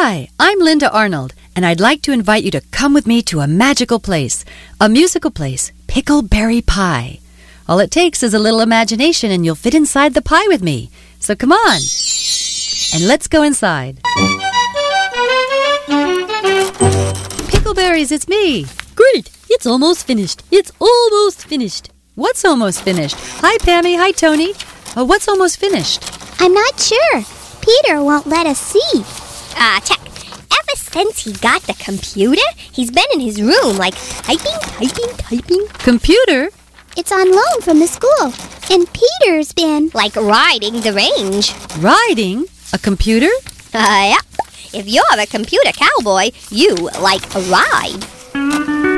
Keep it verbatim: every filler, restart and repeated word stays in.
Hi, I'm Linda Arnold, and I'd like to invite you to come with me to a magical place, a musical place, Pickleberry Pie. All it takes is a little imagination and you'll fit inside the pie with me. So come on, and let's go inside. Pickleberries, it's me. Great, it's almost finished. It's almost finished. What's almost finished? Hi, Pammy. Hi, Tony. Oh, what's almost finished? I'm not sure. Peter won't let us see. Ah, uh, check. Ever since he got the computer, he's been in his room, like, typing, typing, typing. Computer? It's on loan from the school. And Peter's been... Like riding the range. Riding? A computer? Uh, yep. If you're a computer cowboy, you like a ride.